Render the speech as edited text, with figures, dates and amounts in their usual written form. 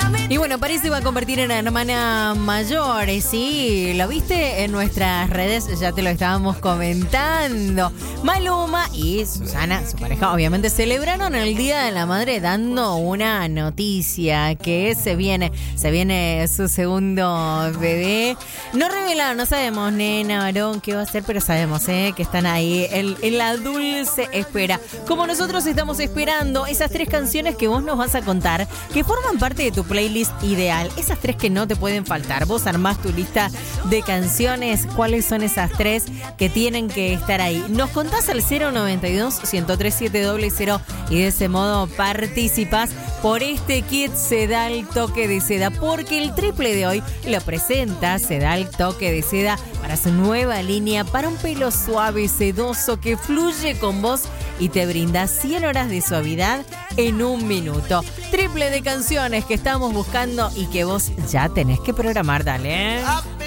Y bueno, París se va a convertir en hermana mayor, ¿sí? ¿Lo viste? En nuestras redes ya te lo estábamos comentando. Maluma y Susana, su pareja, obviamente celebraron el Día de la Madre dando una noticia que se viene su segundo bebé. No revelaron, no sabemos, nena, varón, qué va a ser, pero sabemos, que están ahí en la dulce espera. Como nosotros estamos esperando esas 3 canciones que vos nos vas a contar, que forman parte de tu playlist ideal, esas 3 que no te pueden faltar. Vos armás tu lista de canciones, ¿cuáles son esas 3 que tienen que estar ahí? Nos contás al 092-103-700 y de ese modo participás por este kit Se da el toque de seda, porque el triple de hoy lo presenta Se da el toque de seda para su nueva línea para un pelo suave, sedoso, que fluye con vos y te brinda 100 horas de suavidad en 1 minuto. Triple de canciones que estamos buscando y que vos ya tenés que programar, dale.